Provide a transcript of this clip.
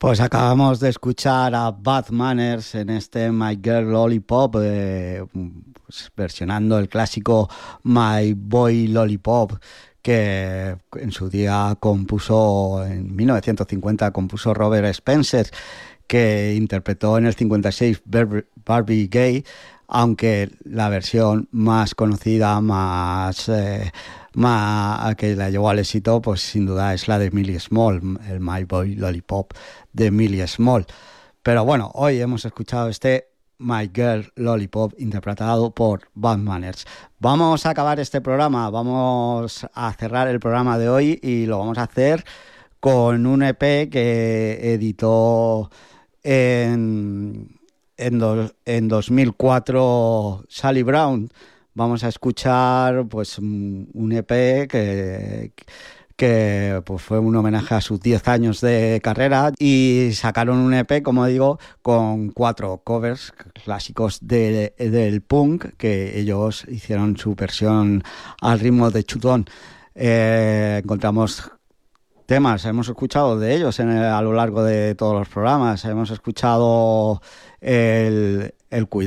Pues acabamos de escuchar a Bad Manners en este My Girl Lollipop, pues versionando el clásico My Boy Lollipop, que en su día compuso, en 1950, compuso Robert Spencer, que interpretó en el 56 Barbie Gay, aunque la versión más conocida, más que la llevó al éxito, pues sin duda es la de Millie Small, el My Boy Lollipop de Millie Small. Pero bueno, hoy hemos escuchado este My Girl Lollipop interpretado por Bad Manners. Vamos a acabar este programa, vamos a cerrar el programa de hoy y lo vamos a hacer con un EP que editó en 2004 Sally Brown. Vamos a escuchar pues un EP que pues fue un homenaje a sus 10 años de carrera y sacaron un EP, como digo, con 4 covers clásicos del punk, que ellos hicieron su versión al ritmo de chutón. Encontramos temas, hemos escuchado de ellos a lo largo de todos los programas, hemos escuchado el cuidado